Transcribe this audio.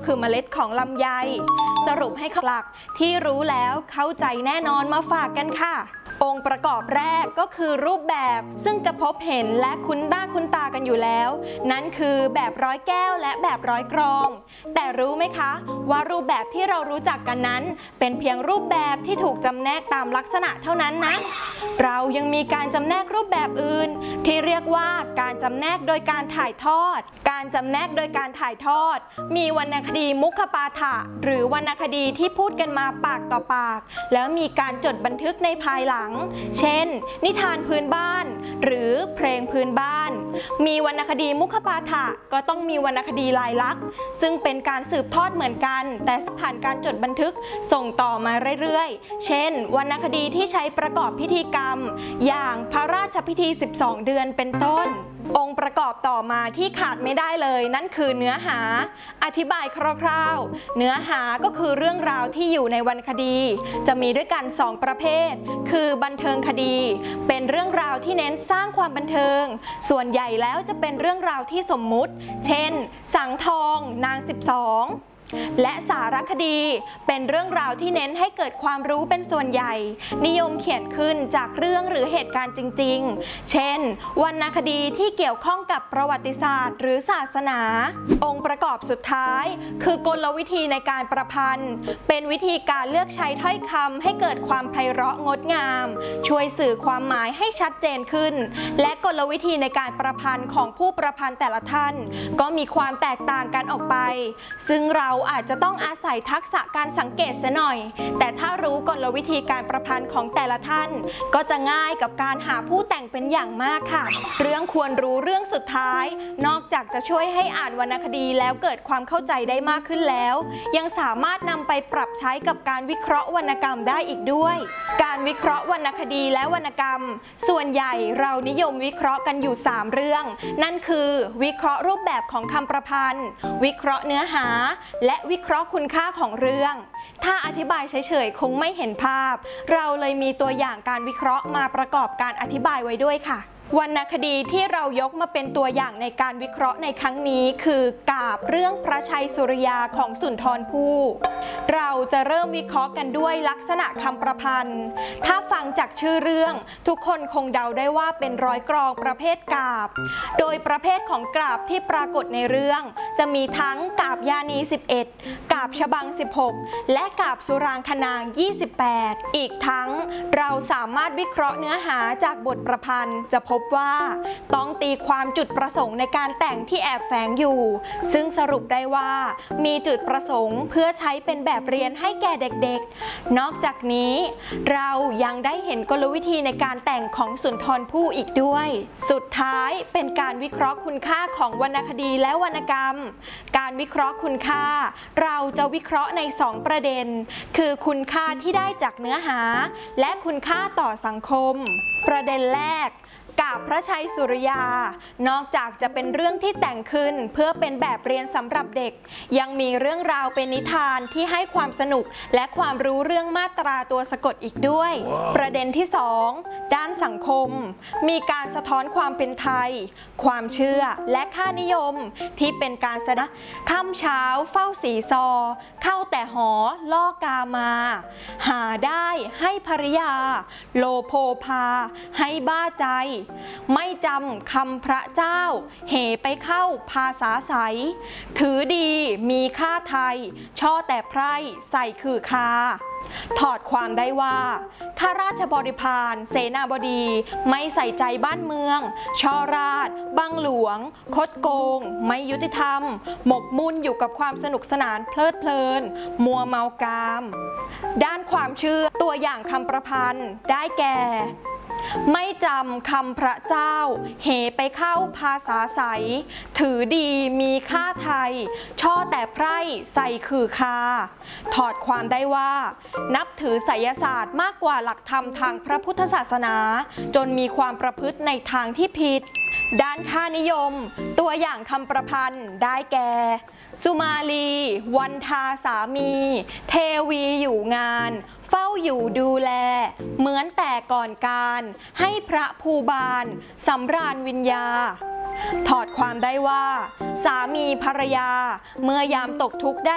คือเมล็ดของลำไยสรุปให้หลักที่รู้แล้วเข้าใจแน่นอนมาฝากกันค่ะองค์ประกอบแรกก็คือรูปแบบซึ่งจะพบเห็นและคุ้นตากันอยู่แล้วนั่นคือแบบร้อยแก้วและแบบร้อยกรองแต่รู้ไหมคะว่ารูปแบบที่เรารู้จักกันนั้นเป็นเพียงรูปแบบที่ถูกจำแนกตามลักษณะเท่านั้นนะเรายังมีการจำแนกรูปแบบอื่นที่เรียกว่าการจำแนกโดยการถ่ายทอดการจำแนกโดยการถ่ายทอดมีวรรณคดีมุขปาฐะหรือวรรณคดีที่พูดกันมาปากต่อปากแล้วมีการจดบันทึกในภายหลังเช่นนิทานพื้นบ้านหรือเพลงพื้นบ้านมีวรรณคดีมุขปาฐะก็ต้องมีวรรณคดีลายลักษณ์ซึ่งเป็นการสืบทอดเหมือนกันแต่ผ่านการจดบันทึกส่งต่อมาเรื่อยๆเช่นวรรณคดีที่ใช้ประกอบพิธีกรรมอย่างพระราชพิธี12เดือนเป็นต้นองค์ประกอบต่อมาที่ขาดไม่ได้เลยนั่นคือเนื้อหาอธิบายคร่าวๆเนื้อหาก็คือเรื่องราวที่อยู่ในวรรณคดีจะมีด้วยกัน2ประเภทคือบันเทิงคดีเป็นเรื่องราวที่เน้นสร้างความบันเทิงส่วนใหญ่แล้วจะเป็นเรื่องราวที่สมมุติเช่นสังทองนาง12และสารคดีเป็นเรื่องราวที่เน้นให้เกิดความรู้เป็นส่วนใหญ่นิยมเขียนขึ้นจากเรื่องหรือเหตุการณ์จริงๆเช่นวรรณคดีที่เกี่ยวข้องกับประวัติศาสตร์หรือศาสนาองค์ประกอบสุดท้ายคือกลวิธีในการประพันธ์เป็นวิธีการเลือกใช้ถ้อยคำให้เกิดความไพเราะงดงามช่วยสื่อความหมายให้ชัดเจนขึ้นและกลวิธีในการประพันธ์ของผู้ประพันธ์แต่ละท่านก็มีความแตกต่างกันออกไปซึ่งเราอาจจะต้องอาศัยทักษะการสังเกตเสียหน่อยแต่ถ้ารู้กลวิธีการประพันธ์ของแต่ละท่านก็จะง่ายกับการหาผู้แต่งเป็นอย่างมากค่ะเรื่องควรรู้เรื่องสุดท้ายนอกจากจะช่วยให้อ่านวรรณคดีแล้วเกิดความเข้าใจได้มากขึ้นแล้วยังสามารถนำไปปรับใช้กับการวิเคราะห์วรรณกรรมได้อีกด้วยการวิเคราะห์วรรณคดีและวรรณกรรมส่วนใหญ่เรานิยมวิเคราะห์กันอยู่3เรื่องนั่นคือวิเคราะห์รูปแบบของคำประพันธ์วิเคราะห์เนื้อหาและวิเคราะห์คุณค่าของเรื่องถ้าอธิบายเฉยๆคงไม่เห็นภาพเราเลยมีตัวอย่างการวิเคราะห์มาประกอบการอธิบายไว้ด้วยค่ะวรรณคดีที่เรายกมาเป็นตัวอย่างในการวิเคราะห์ในครั้งนี้คือกาบเรื่องพระชัยสุริยาของสุนทรภู่เราจะเริ่มวิเคราะห์กันด้วยลักษณะคำประพันธ์ถ้าฟังจากชื่อเรื่องทุกคนคงเดาได้ว่าเป็นร้อยกรองประเภทกาบโดยประเภทของกาบที่ปรากฏในเรื่องจะมีทั้งกาบยานี11กาบฉบัง16และกาบสุรางคนาง28อีกทั้งเราสามารถวิเคราะห์เนื้อหาจากบทประพันธ์จะพบว่าต้องตีความจุดประสงค์ในการแต่งที่แอบแฝงอยู่ซึ่งสรุปได้ว่ามีจุดประสงค์เพื่อใช้เป็นแบบเรียนให้แก่เด็กๆนอกจากนี้เรายังได้เห็นกลวิธีในการแต่งของสุนทรภู่อีกด้วยสุดท้ายเป็นการวิเคราะห์คุณค่าของวรรณคดีและวรรณกรรมการวิเคราะห์คุณค่าเราจะวิเคราะห์ใน2ประเด็นคือคุณค่าที่ได้จากเนื้อหาและคุณค่าต่อสังคมประเด็นแรกกาบพระชัยสุริยานอกจากจะเป็นเรื่องที่แต่งขึ้นเพื่อเป็นแบบเรียนสำหรับเด็กยังมีเรื่องราวเป็นนิทานที่ให้ความสนุกและความรู้เรื่องมาตราตัวสะกดอีกด้วย ประเด็นที่2ด้านสังคมมีการสะท้อนความเป็นไทยความเชื่อและค่านิยมที่เป็นการแสดงค่ำเช้าเฝ้าสีซอเข้าแต่หอล่อกามาหาได้ให้ภริยาโลโภพาให้บ้าใจไม่จำคำพระเจ้าเหไปเข้าภาษาใสถือดีมีค่าไทยช่อแต่ไพร่ใส่คือคาถอดความได้ว่าข้าราชบริพารเสนาบดีไม่ใส่ใจบ้านเมืองช่อราชบังหลวงคดโกงไม่ยุติธรรมหมกมุ่นอยู่กับความสนุกสนานเพลิดเพลินมัวเมากามด้านความเชื่อตัวอย่างคำประพันธ์ได้แก่ไม่จำคำพระเจ้าเหไปเข้าภาษาใสถือดีมีค่าไทยช่อแต่ไพร่ใส่คือคาถอดความได้ว่านับถือไสยศาสตร์มากกว่าหลักธรรมทางพระพุทธศาสนาจนมีความประพฤติในทางที่ผิดด้านค่านิยมตัวอย่างคำประพันธ์ได้แก่สุมาลีวันทาสามีเทวีอยู่งานเฝ้าอยู่ดูแลเหมือนแต่ก่อนการให้พระภูบาลสำราญวิญญาถอดความได้ว่าสามีภรรยาเมื่อยามตกทุกข์ได้